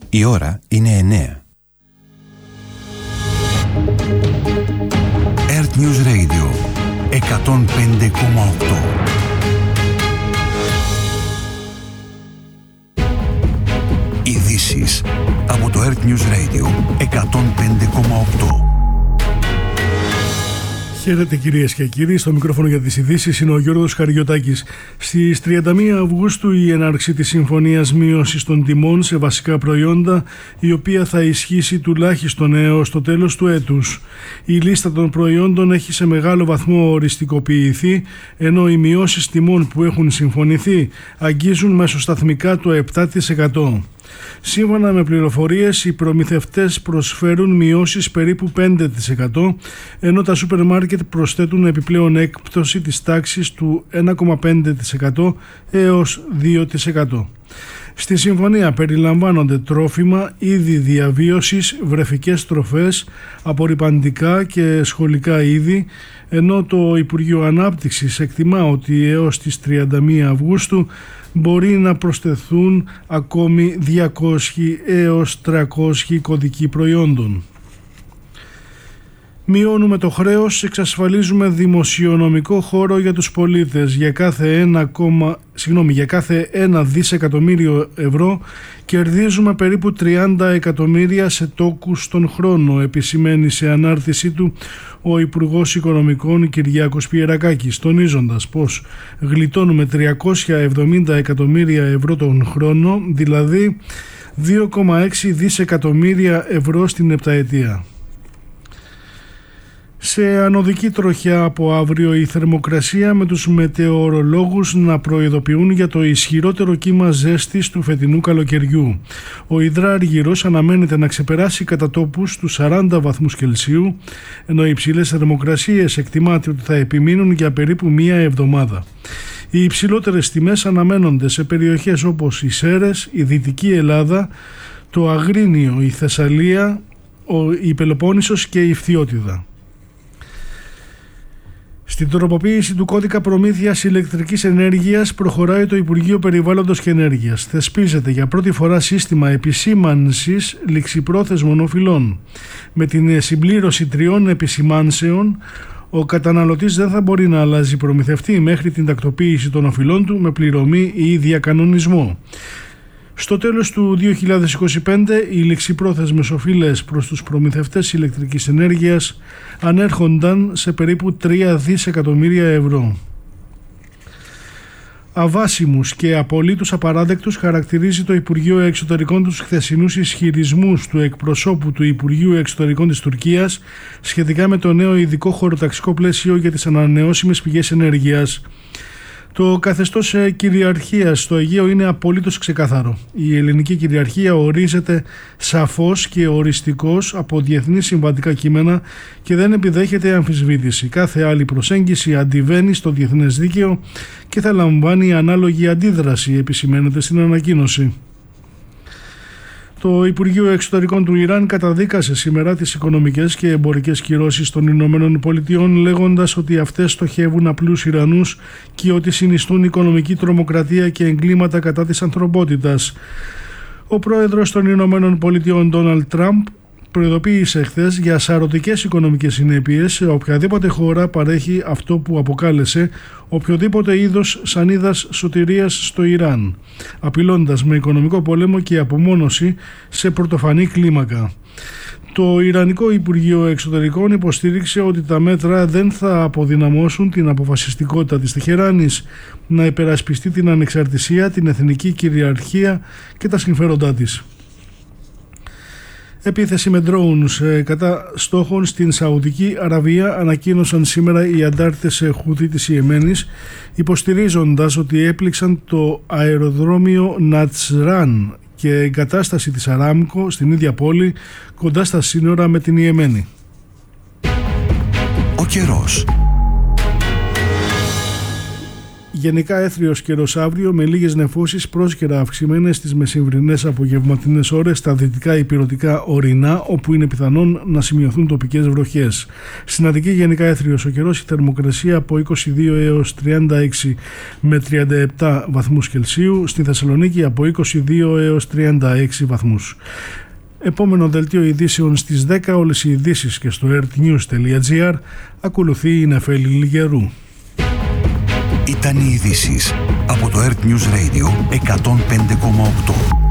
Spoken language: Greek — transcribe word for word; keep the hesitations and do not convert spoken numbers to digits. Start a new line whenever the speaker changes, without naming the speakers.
Η ώρα είναι εννέα. Earth News Radio εκατόν πέντε κόμμα οκτώ. Ειδήσεις από το Earth News Radio εκατόν πέντε κόμμα οκτώ.
Χαίρετε κυρίες και κύριοι, στο μικρόφωνο για τις ειδήσεις είναι ο Γιώργος Χαριωτάκης. Στις τριάντα μία Αυγούστου η έναρξη της Συμφωνίας Μείωσης των Τιμών σε βασικά προϊόντα, η οποία θα ισχύσει τουλάχιστον έως το τέλος του έτους. Η λίστα των προϊόντων έχει σε μεγάλο βαθμό οριστικοποιηθεί, ενώ οι μειώσεις τιμών που έχουν συμφωνηθεί αγγίζουν μεσοσταθμικά το επτά τοις εκατό. Σύμφωνα με πληροφορίες, οι προμηθευτές προσφέρουν μειώσεις περίπου πέντε τοις εκατό, ενώ τα σούπερ μάρκετ προσθέτουν επιπλέον έκπτωση της τάξης του ένα κόμμα πέντε τοις εκατό έως δύο τοις εκατό. Στη συμφωνία περιλαμβάνονται τρόφιμα, είδη διαβίωσης, βρεφικές τροφές, απορρυπαντικά και σχολικά είδη, ενώ το Υπουργείο Ανάπτυξης εκτιμά ότι έως τις τριάντα μία Αυγούστου μπορεί να προσθεθούν ακόμη διακόσιοι έως τριακόσιοι κωδικοί προϊόντων. Μειώνουμε το χρέος, εξασφαλίζουμε δημοσιονομικό χώρο για τους πολίτες. Για κάθε ένα, συγγνώμη, για κάθε ένα δισεκατομμύριο ευρώ κερδίζουμε περίπου τριάντα εκατομμύρια σε τόκους τον χρόνο, επισημαίνει σε ανάρτησή του ο Υπουργός Οικονομικών Κυριάκος Πιερακάκης, τονίζοντας πως γλιτώνουμε τριακόσια εβδομήντα εκατομμύρια ευρώ τον χρόνο, δηλαδή δύο κόμμα έξι δισεκατομμύρια ευρώ στην επταετία. Σε ανωδική τροχιά από αύριο η θερμοκρασία, με τους μετεωρολόγους να προειδοποιούν για το ισχυρότερο κύμα ζέστης του φετινού καλοκαιριού. Ο υδράργυρος αναμένεται να ξεπεράσει κατά τόπους τους σαράντα βαθμούς Κελσίου, ενώ οι υψηλές θερμοκρασίες εκτιμάται ότι θα επιμείνουν για περίπου μία εβδομάδα. Οι υψηλότερες τιμές αναμένονται σε περιοχές όπως οι Σέρρες, η Δυτική Ελλάδα, το Αγρίνιο, η Θεσσαλία, η Πελοπόννησος και η Φθιώτιδα. Στην τροποποίηση του κώδικα προμήθειας ηλεκτρικής ενέργειας προχωράει το Υπουργείο Περιβάλλοντος και Ενέργειας. Θεσπίζεται για πρώτη φορά σύστημα επισήμανσης ληξιπρόθεσμων οφειλών. Με την συμπλήρωση τριών επισημάνσεων, ο καταναλωτής δεν θα μπορεί να αλλάζει προμηθευτή μέχρι την τακτοποίηση των οφειλών του με πληρωμή ή διακανονισμό. Στο τέλος του δύο χιλιάδες είκοσι πέντε, οι ληξιπρόθεσμες οφείλες προς τους προμηθευτές ηλεκτρικής ενέργειας ανέρχονταν σε περίπου τρία δισεκατομμύρια ευρώ. Αβάσιμους και απολύτως απαράδεκτους χαρακτηρίζει το Υπουργείο Εξωτερικών τους χθεσινούς ισχυρισμούς του εκπροσώπου του Υπουργείου Εξωτερικών της Τουρκίας σχετικά με το νέο ειδικό χωροταξικό πλαίσιο για τις ανανεώσιμες πηγές ενέργειας. Το καθεστώς κυριαρχίας στο Αιγαίο είναι απολύτως ξεκάθαρο. Η ελληνική κυριαρχία ορίζεται σαφώς και οριστικώς από διεθνή συμβατικά κείμενα και δεν επιδέχεται αμφισβήτηση. Κάθε άλλη προσέγγιση αντιβαίνει στο διεθνές δίκαιο και θα λαμβάνει ανάλογη αντίδραση, επισημαίνεται στην ανακοίνωση. Το Υπουργείο Εξωτερικών του Ιράν καταδίκασε σήμερα τις οικονομικές και εμπορικές κυρώσεις των Ηνωμένων Πολιτειών, λέγοντας ότι αυτές στοχεύουν απλούς Ιρανούς και ότι συνιστούν οικονομική τρομοκρατία και εγκλήματα κατά της ανθρωπότητας. Ο πρόεδρος των Ηνωμένων Πολιτειών, Ντόναλντ Τραμπ, προειδοποίησε χθες για σαρωτικές οικονομικές συνέπειες σε οποιαδήποτε χώρα παρέχει αυτό που αποκάλεσε οποιοδήποτε είδος σανίδας σωτηρίας στο Ιράν, απειλώντας με οικονομικό πόλεμο και απομόνωση σε πρωτοφανή κλίμακα. Το Ιρανικό Υπουργείο Εξωτερικών υποστήριξε ότι τα μέτρα δεν θα αποδυναμώσουν την αποφασιστικότητα της Τεχεράνης να υπερασπιστεί την ανεξαρτησία, την εθνική κυριαρχία και τα συμφέροντά της. Επίθεση με drones κατά στόχων στην Σαουδική Αραβία ανακοίνωσαν σήμερα οι αντάρτες Χούθι της Ιεμένης, υποστηρίζοντας ότι έπληξαν το αεροδρόμιο Νατσράν και εγκατάσταση της Αράμκο στην ίδια πόλη κοντά στα σύνορα με την Ιεμένη.
Ο καιρός.
Γενικά έθριος καιρός αύριο με λίγες νεφώσεις πρόσκαιρα αυξημένες στις μεσημβρινές απογευματινές ώρες στα δυτικά ηπειρωτικά ορεινά, όπου είναι πιθανόν να σημειωθούν τοπικές βροχές. Στην Αττική γενικά έθριος ο καιρός, η θερμοκρασία από είκοσι δύο έως τριάντα έξι με τριάντα επτά βαθμούς Κελσίου, στη Θεσσαλονίκη από είκοσι δύο έως τριάντα έξι βαθμούς. Επόμενο δελτίο ειδήσεων στις δέκα, όλες οι ειδήσεις και στο earthnews τελεία gr. Ακολουθεί η Νεφέλη Λιγερού.
Ήταν οι ειδήσεις από το Earth News Radio εκατόν πέντε κόμμα οκτώ.